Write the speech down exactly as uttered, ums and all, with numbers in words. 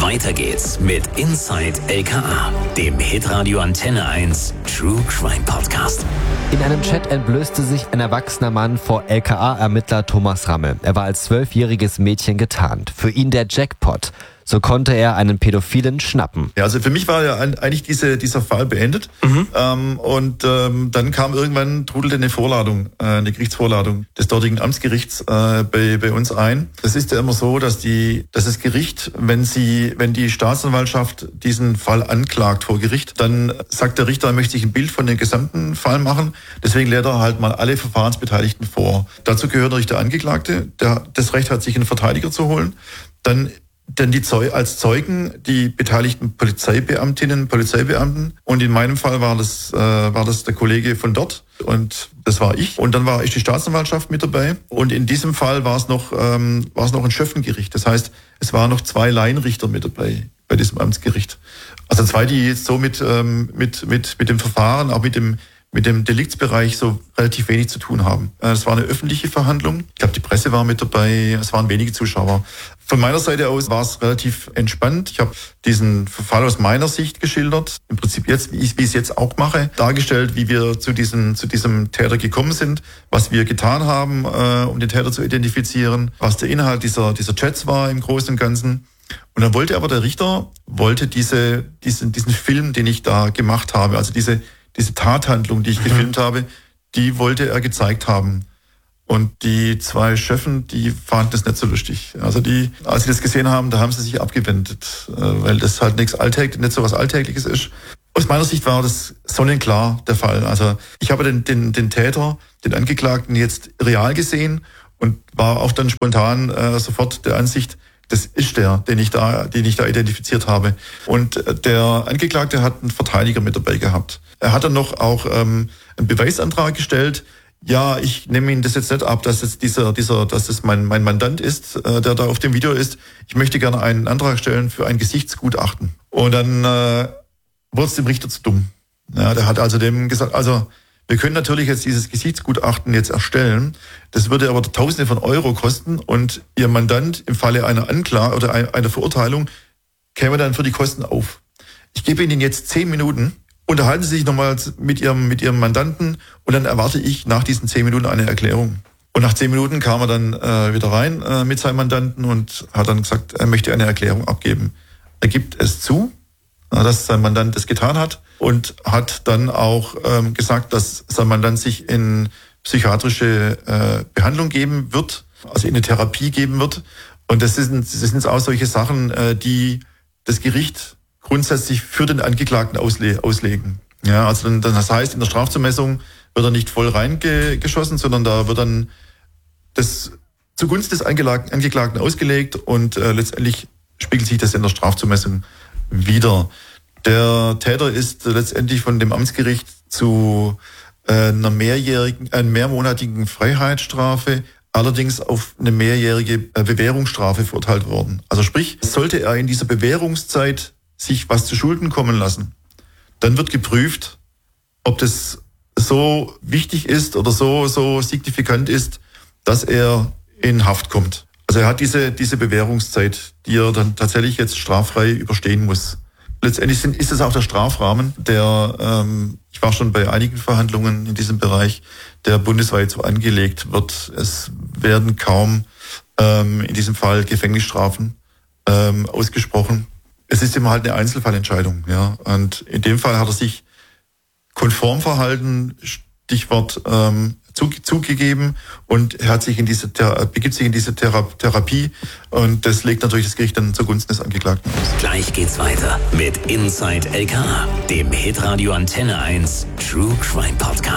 Weiter geht's mit Inside L K A, dem Hitradio Antenne eins True Crime Podcast. In einem Chat entblößte sich ein erwachsener Mann vor L K A-Ermittler Thomas Ramme. Er war als zwölfjähriges Mädchen getarnt. Für ihn der Jackpot. So konnte er einen Pädophilen schnappen. Ja, also für mich war ja eigentlich diese, dieser Fall beendet. Mhm. Ähm, und ähm, dann kam irgendwann, trudelte eine Vorladung, äh, eine Gerichtsvorladung des dortigen Amtsgerichts äh, bei, bei uns ein. Es ist ja immer so, dass die, dass das Gericht, wenn sie, wenn die Staatsanwaltschaft diesen Fall anklagt vor Gericht, dann sagt der Richter, er möchte sich ein Bild von dem gesamten Fall machen. Deswegen lädt er halt mal alle Verfahrensbeteiligten vor. Dazu gehört natürlich der Angeklagte, der das Recht hat, sich einen Verteidiger zu holen. Dann Denn die Zeu als Zeugen die beteiligten Polizeibeamtinnen, Polizeibeamten. Und in meinem Fall war das, äh, war das der Kollege von dort und das war ich. Und dann war ich die Staatsanwaltschaft mit dabei. Und in diesem Fall war es noch, ähm, war es noch ein Schöffengericht. Das heißt, es waren noch zwei Laienrichter mit dabei bei diesem Amtsgericht. Also zwei, die jetzt so mit, ähm, mit, mit, mit dem Verfahren, auch mit dem mit dem Deliktsbereich so relativ wenig zu tun haben. Es war eine öffentliche Verhandlung. Ich glaube, die Presse war mit dabei. Es waren wenige Zuschauer. Von meiner Seite aus war es relativ entspannt. Ich habe diesen Fall aus meiner Sicht geschildert. Im Prinzip jetzt, wie ich, wie ich es jetzt auch mache, dargestellt, wie wir zu diesem, zu diesem Täter gekommen sind, was wir getan haben, äh, um den Täter zu identifizieren, was der Inhalt dieser, dieser Chats war im Großen und Ganzen. Und dann wollte aber der Richter, wollte diese, diesen, diesen Film, den ich da gemacht habe, also diese Diese Tathandlung, die ich mhm. gefilmt habe, die wollte er gezeigt haben. Und die zwei Schöffen, die fanden das nicht so lustig. Also die, als sie das gesehen haben, da haben sie sich abgewendet, weil das halt nichts Alltägliches, nicht so was Alltägliches ist. Aus meiner Sicht war das sonnenklar der Fall. Also ich habe den, den, den Täter, den Angeklagten jetzt real gesehen und war auch dann spontan äh, sofort der Ansicht, das ist der, den ich da, den ich da identifiziert habe. Und der Angeklagte hat einen Verteidiger mit dabei gehabt. Er hat dann noch auch ähm, einen Beweisantrag gestellt. Ja, ich nehme Ihnen das jetzt nicht ab, dass es dieser, dieser, dass es mein mein Mandant ist, äh, der da auf dem Video ist. Ich möchte gerne einen Antrag stellen für ein Gesichtsgutachten. Und dann äh, wurde es dem Richter zu dumm. Ja, der hat also dem gesagt, also wir können natürlich jetzt dieses Gesichtsgutachten jetzt erstellen. Das würde aber Tausende von Euro kosten und Ihr Mandant im Falle einer Anklage oder einer Verurteilung käme dann für die Kosten auf. Ich gebe Ihnen jetzt zehn Minuten, unterhalten Sie sich nochmal mit Ihrem, mit Ihrem Mandanten und dann erwarte ich nach diesen zehn Minuten eine Erklärung. Und nach zehn Minuten kam er dann äh, wieder rein äh, mit seinem Mandanten und hat dann gesagt, er möchte eine Erklärung abgeben. Er gibt es zu, dass sein Mandant das getan hat und hat dann auch ähm, gesagt, dass sein Mandant sich in psychiatrische äh, Behandlung geben wird, also in eine Therapie geben wird. Und das sind, das sind auch solche Sachen, äh, die das Gericht grundsätzlich für den Angeklagten ausle- auslegen. Ja, also dann, das heißt, in der Strafzumessung wird er nicht voll reingeschossen, sondern da wird dann das zugunsten des Angeklagten ausgelegt und äh, letztendlich spiegelt sich das in der Strafzumessung wieder. Der Täter ist letztendlich von dem Amtsgericht zu äh, einer mehrjährigen, einer mehrmonatigen Freiheitsstrafe, allerdings auf eine mehrjährige äh, Bewährungsstrafe verurteilt worden. Also sprich, sollte er in dieser Bewährungszeit sich was zu Schulden kommen lassen, dann wird geprüft, ob das so wichtig ist oder so so signifikant ist, dass er in Haft kommt. Also er hat diese diese Bewährungszeit, die er dann tatsächlich jetzt straffrei überstehen muss. Letztendlich sind, ist es auch der Strafrahmen, der, ähm, ich war schon bei einigen Verhandlungen in diesem Bereich, der bundesweit so angelegt wird. Es werden kaum ähm, in diesem Fall Gefängnisstrafen ähm, ausgesprochen. Es ist immer halt eine Einzelfallentscheidung, ja. Und in dem Fall hat er sich konform verhalten, Stichwort ähm, zugegeben und er hat sich in diese begibt sich in diese Thera- Therapie und das legt natürlich das Gericht dann zugunsten des Angeklagten aus. Gleich geht's weiter mit Inside L K A, dem Hitradio Antenne eins True Crime Podcast.